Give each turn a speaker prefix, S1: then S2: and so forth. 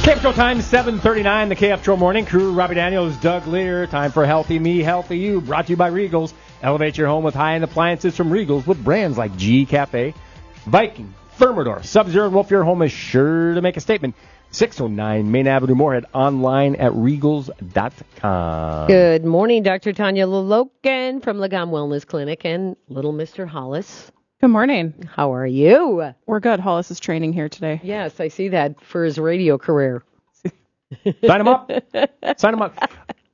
S1: KFTRO time, 7:39, the KFTRO Morning Crew. Robbie Daniels, Doug Lear. Time for Healthy Me, Healthy You. Brought to you by Regals. Elevate your home with high-end appliances from Regals with brands like G Cafe, Viking, Thermador, Sub-Zero, and Wolf. Your home is sure to make a statement. 609 Main Avenue, Moorhead. Online at Regals.com.
S2: Good morning, Dr. Tanya Laloken from Lagom Wellness Clinic and little Mr. Hollis.
S3: Good morning.
S2: How are you?
S3: We're good. Hollis is training here today.
S2: Yes, I see that for his radio career.
S1: Sign him up. Sign him up.